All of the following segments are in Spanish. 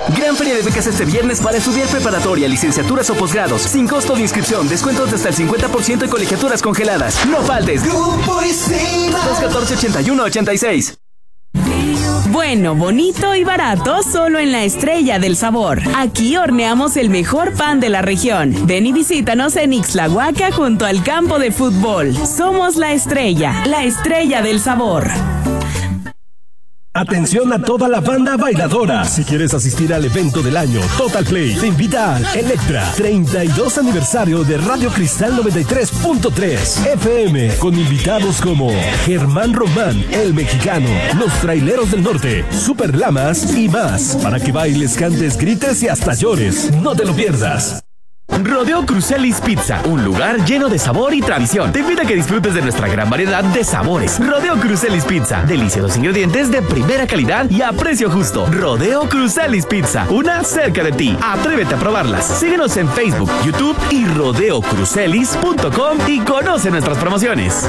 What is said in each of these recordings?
Gran feria de becas este viernes para estudiar preparatoria, licenciaturas o posgrados. Sin costo de inscripción, descuentos de hasta el 50% y colegiaturas congeladas. ¡No faltes! Grupo Isil. 214-8186. Bueno, bonito y barato solo en La Estrella del Sabor. Aquí horneamos el mejor pan de la región. Ven y visítanos en Ixtlahuaca junto al campo de fútbol. Somos La Estrella del Sabor. Atención a toda la banda bailadora. Si quieres asistir al evento del año, Total Play te invita al Electra 32 aniversario de Radio Cristal 93.3 FM, con invitados como Germán Román, el mexicano, Los Traileros del Norte, Super Lamas y más, para que bailes, cantes, grites y hasta llores. No te lo pierdas. Rodeo Crucelis Pizza, un lugar lleno de sabor y tradición. Te invita a que disfrutes de nuestra gran variedad de sabores. Rodeo Crucelis Pizza, deliciosos ingredientes de primera calidad y a precio justo. Rodeo Crucelis Pizza, una cerca de ti. Atrévete a probarlas. Síguenos en Facebook, YouTube y rodeocrucelis.com y conoce nuestras promociones.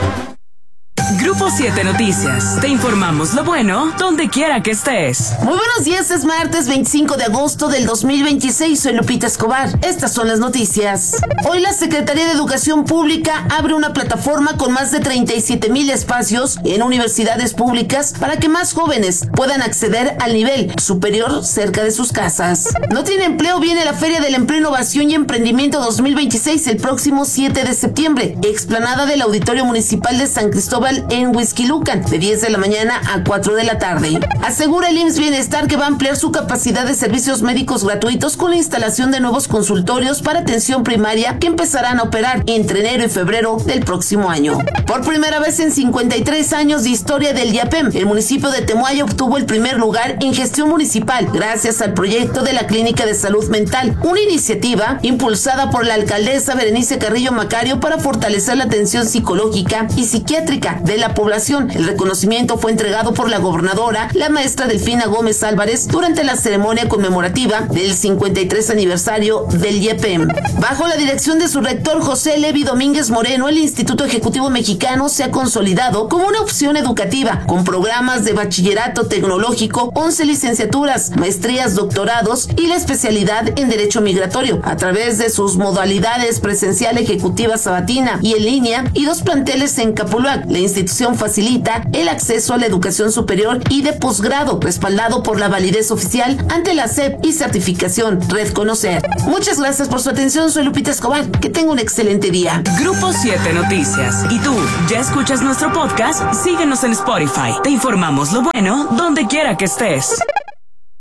Grupo 7 Noticias. Te informamos lo bueno donde quiera que estés. Muy buenos días, es martes 25 de agosto del 2026. Soy Lupita Escobar. Estas son las noticias. Hoy la Secretaría de Educación Pública abre una plataforma con más de 37,000 espacios en universidades públicas para que más jóvenes puedan acceder al nivel superior cerca de sus casas. No tiene empleo, viene la Feria del Empleo, Innovación y Emprendimiento 2026 el próximo 7 de septiembre. Explanada del Auditorio Municipal de San Cristóbal en Huixquilucan, de 10 de la mañana a 4 de la tarde. Asegura el IMSS Bienestar que va a ampliar su capacidad de servicios médicos gratuitos con la instalación de nuevos consultorios para atención primaria que empezarán a operar entre enero y febrero del próximo año. Por primera vez en 53 años de historia del IAPEM, el municipio de Temuaya obtuvo el primer lugar en gestión municipal gracias al proyecto de la Clínica de Salud Mental, una iniciativa impulsada por la alcaldesa Berenice Carrillo Macario para fortalecer la atención psicológica y psiquiátrica de la población. El reconocimiento fue entregado por la gobernadora, la maestra Delfina Gómez Álvarez, durante la ceremonia conmemorativa del 53 aniversario del IEPEM. Bajo la dirección de su rector José Levi Domínguez Moreno, el Instituto Ejecutivo Mexicano se ha consolidado como una opción educativa, con programas de bachillerato tecnológico, 11 licenciaturas, maestrías, doctorados y la especialidad en Derecho Migratorio, a través de sus modalidades presencial, ejecutiva, sabatina y en línea, y 2 planteles en Capuluac. La institución facilita el acceso a la educación superior y de posgrado, respaldado por la validez oficial ante la SEP y certificación Red Conocer. Muchas gracias por su atención, soy Lupita Escobar, que tenga un excelente día. Grupo 7 Noticias. ¿Y tú, ya escuchas nuestro podcast? Síguenos en Spotify. Te informamos lo bueno donde quiera que estés.